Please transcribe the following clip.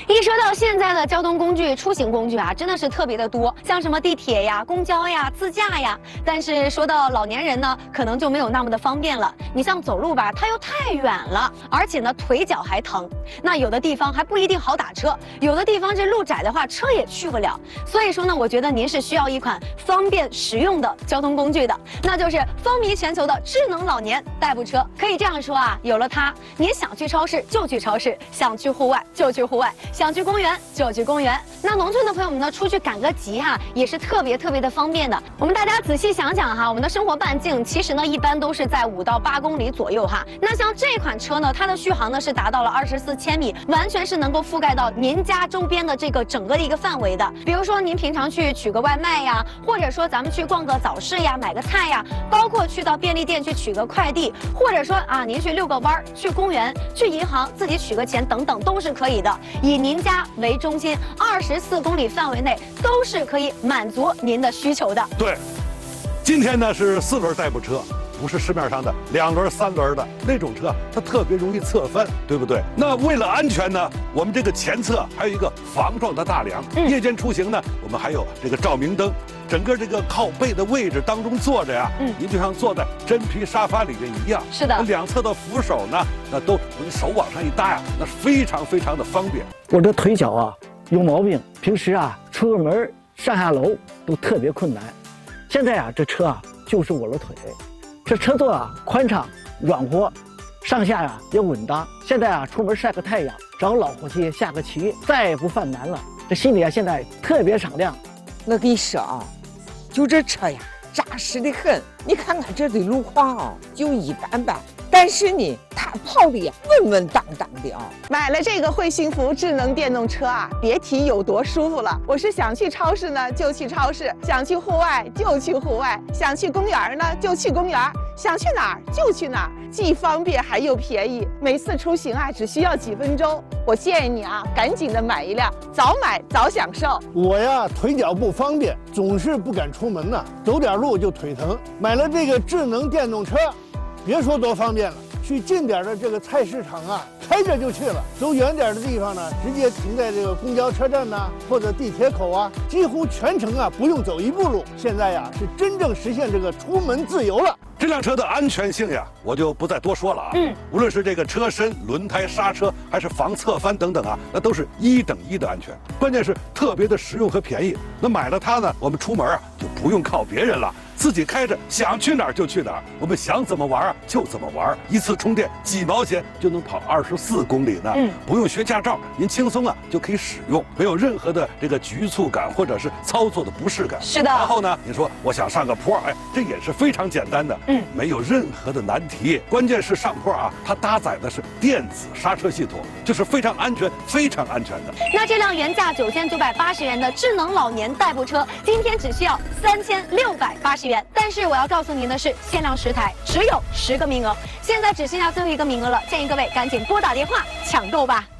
一说到现在的交通工具、出行工具啊，真的是特别的多，像什么地铁呀、公交呀、自驾呀。但是说到老年人呢，可能就没有那么的方便了。你像走路吧，它又太远了，而且呢腿脚还疼。那有的地方还不一定好打车，有的地方这路窄的话，车也去不了。所以说呢，我觉得您是需要一款方便实用的交通工具的，那就是风靡全球的智能老年代步车。可以这样说啊，有了它，您想去超市就去超市，想去户外就去户外，想去公园就去公园。那农村的朋友们呢，出去赶个集哈，也是特别的方便的。我们大家仔细想想哈，我们的生活半径其实呢，一般都是在5到8公里左右哈。那像这款车呢，它的续航呢是达到了24千米，完全是能够覆盖到您家周边的这个整个的一个范围的。比如说您平常去取个外卖呀，或者说咱们去逛个早市呀，买个菜呀，包括去到便利店去取个快递，或者说啊，您去遛个弯儿，去公园，去银行自己取个钱等等，都是可以的。以您家为中心，24公里范围内都是可以满足您的需求的。 对，今天呢是4轮代步车，不是市面上的2轮、3轮的那种车，它特别容易侧翻，对不对？那为了安全呢，我们这个前侧还有一个防撞的大梁。夜间出行呢，我们还有这个照明灯。整个这个靠背的位置当中坐着呀，您就像坐在真皮沙发里面一样。 是的， 两侧的扶手呢，那都手往上一搭呀，那是非常的方便。 我这腿脚啊有毛病，平时啊出个门上下楼都特别困难。现在啊这车啊就是我的腿，这车座啊宽敞软和，上下呀也稳当。现在啊出门晒个太阳，找老伙计下个棋，再也不犯难了。这心里啊现在特别敞亮。 我跟你说啊，就这车呀，扎实的很。你看看这的路况啊，就一般般，但是呢，它跑的呀稳稳当当的啊。 买了这个会幸福智能电动车啊，别提有多舒服了。我是想去超市呢就去超市，想去户外就去户外，想去公园呢就去公园，想去哪儿就去哪儿，既方便还又便宜。每次出行啊只需要几分钟。我建议你啊，赶紧的买一辆，早买早享受。 我呀腿脚不方便，总是不敢出门呐，走点路就腿疼。买了这个智能电动车，别说多方便了，去近点的这个菜市场啊，开着就去了；走远点的地方呢，直接停在这个公交车站呐，或者地铁口啊，几乎全程啊不用走一步路。现在呀是真正实现这个出门自由了。 这辆车的安全性呀，我就不再多说了啊。无论是这个车身、轮胎、刹车，还是防侧翻等等啊，那都是1等1的安全。关键是特别的实用和便宜。那买了它呢，我们出门啊就不用靠别人了，自己开着想去哪儿就去哪儿，我们想怎么玩啊就怎么玩。一次充电几毛钱就能跑24公里呢。不用学驾照，您轻松啊就可以使用，没有任何的这个局促感或者是操作的不适感。 是的。 然后呢，你说我想上个坡，哎，这也是非常简单的。没有任何的难题。关键是上坡啊，它搭载的是电子刹车系统，就是非常安全、非常安全的。 那这辆原价9980元的智能老年代步车，今天只需要3680元。但是我要告诉您的是，限量10台，只有10个名额，现在只剩下最后1个名额了，建议各位赶紧拨打电话抢购吧。